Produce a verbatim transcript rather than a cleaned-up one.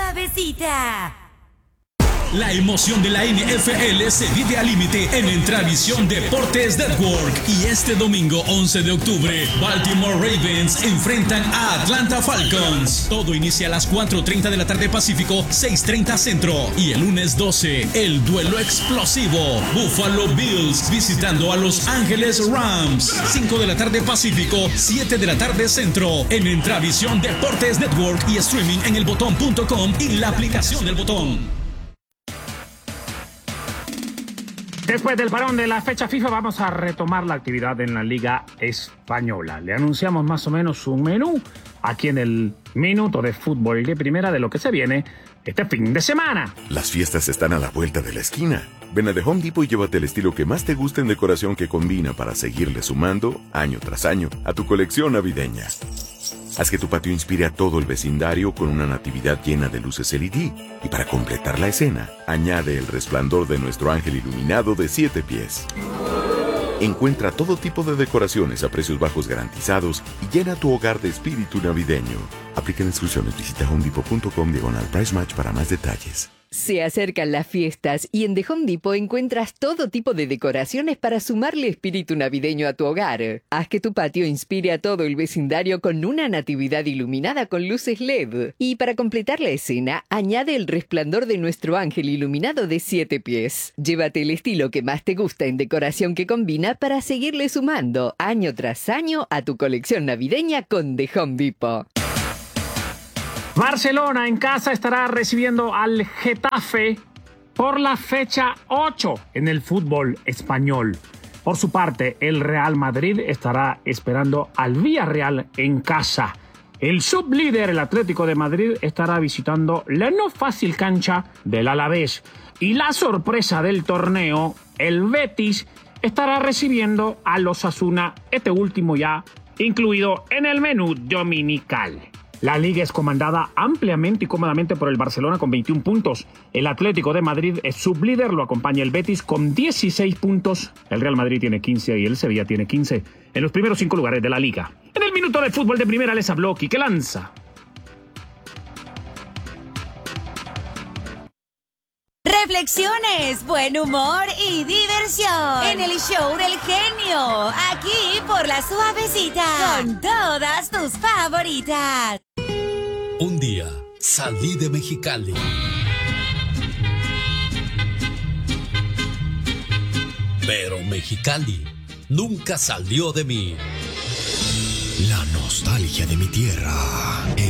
Suavecita. La emoción de la N F L se vive al límite en Entravisión Deportes Network. Y este domingo once de octubre, Baltimore Ravens enfrentan a Atlanta Falcons. Todo inicia a las cuatro treinta de la tarde Pacífico, seis treinta Centro. Y el lunes doce, el duelo explosivo. Buffalo Bills visitando a Los Ángeles Rams. cinco de la tarde Pacífico, siete de la tarde Centro. En Entravisión Deportes Network y streaming en el botón punto com y la aplicación del Botón. Después del parón de la fecha FIFA vamos a retomar la actividad en la Liga Española. Le anunciamos más o menos un menú aquí en el Minuto de Fútbol de Primera de lo que se viene este fin de semana. Las fiestas están a la vuelta de la esquina. Ven a The Home Depot y llévate el estilo que más te guste en decoración que combina para seguirle sumando, año tras año, a tu colección navideña. Haz que tu patio inspire a todo el vecindario con una natividad llena de luces L E D. Y para completar la escena, añade el resplandor de nuestro ángel iluminado de siete pies. Encuentra todo tipo de decoraciones a precios bajos garantizados y llena tu hogar de espíritu navideño. Aplican instrucciones. Visita home depot punto com diagonal price match para más detalles. Se acercan las fiestas y en The Home Depot encuentras todo tipo de decoraciones para sumarle espíritu navideño a tu hogar. Haz que tu patio inspire a todo el vecindario con una natividad iluminada con luces L E D. Y para completar la escena, añade el resplandor de nuestro ángel iluminado de siete pies. Llévate el estilo que más te gusta en decoración que combina para seguirle sumando año tras año a tu colección navideña con The Home Depot. Barcelona en casa estará recibiendo al Getafe por la fecha ocho en el fútbol español. Por su parte, el Real Madrid estará esperando al Villarreal en casa. El sublíder, el Atlético de Madrid, estará visitando la no fácil cancha del Alavés. Y la sorpresa del torneo, el Betis, estará recibiendo al Osasuna, este último ya incluido en el menú dominical. La liga es comandada ampliamente y cómodamente por el Barcelona con veintiún puntos. El Atlético de Madrid es sublíder, lo acompaña el Betis con dieciséis puntos. El Real Madrid tiene quince y el Sevilla tiene quince. En los primeros cinco lugares de la liga. En el Minuto de Fútbol de Primera les habló Quique Lanza. Reflexiones, buen humor y diversión en el show del genio, aquí por La Suavecita, con todas tus favoritas. Un día salí de Mexicali. Pero Mexicali nunca salió de mí. La nostalgia de mi tierra.